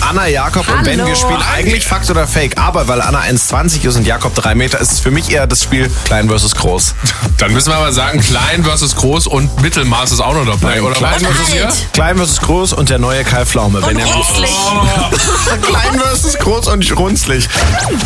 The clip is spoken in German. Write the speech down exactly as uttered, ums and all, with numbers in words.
Anna, Jakob und Ben. Hallo. Wir spielen eigentlich Fakt oder Fake. Aber weil Anna eins zwanzig ist und Jakob drei Meter, ist es für mich eher das Spiel Klein versus Groß. Dann müssen wir aber sagen, klein versus groß und Mittelmaß ist auch noch dabei. Oder klein was ist das hier? Klein versus Groß und der neue Kai Pflaume. Und Wenn ihr runzlig. Klein versus Groß und runzlig.